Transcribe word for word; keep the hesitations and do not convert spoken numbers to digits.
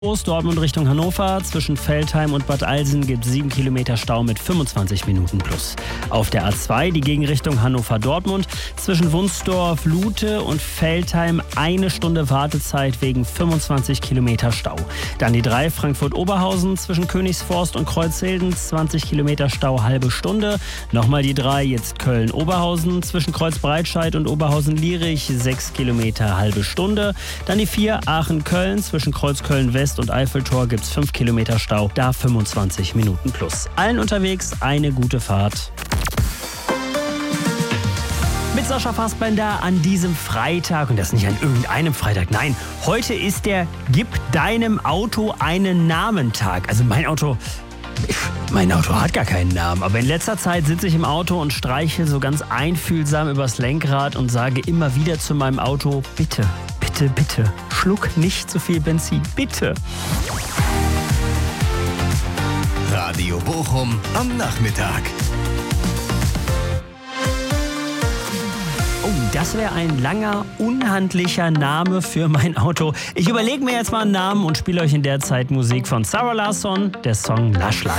Dortmund Richtung Hannover. Zwischen Veltheim und Bad Alsen gibt es sieben Kilometer Stau mit fünfundzwanzig Minuten plus. Auf der A zwei die Gegenrichtung Hannover-Dortmund. Zwischen Wunsdorf, Lute und Veltheim eine Stunde Wartezeit wegen fünfundzwanzig Kilometer Stau. Dann die drei Frankfurt-Oberhausen. Zwischen Königsforst und Kreuzhilden zwanzig Kilometer Stau, halbe Stunde. Nochmal die drei, jetzt Köln-Oberhausen. Zwischen Kreuzbreitscheid und Oberhausen-Lierich sechs Kilometer, halbe Stunde. Dann die vier Aachen-Köln. Zwischen Kreuzköln-West und Eiffeltor gibt es fünf Kilometer Stau, da fünfundzwanzig Minuten plus. Allen unterwegs eine gute Fahrt. Mit Sascha Fassbender an diesem Freitag, und das nicht an irgendeinem Freitag, nein, heute ist der Gib deinem Auto einen Namen-Tag. Also mein Auto... Mein Auto hat gar keinen Namen, aber in letzter Zeit sitze ich im Auto und streiche so ganz einfühlsam übers Lenkrad und sage immer wieder zu meinem Auto, bitte, bitte, bitte, schluck nicht so viel Benzin, bitte. Radio Bochum am Nachmittag. Oh, das wäre ein langer, unhandlicher Name für mein Auto. Ich überlege mir jetzt mal einen Namen und spiele euch in der Zeit Musik von Sarah Larsson, der Song Lush Life.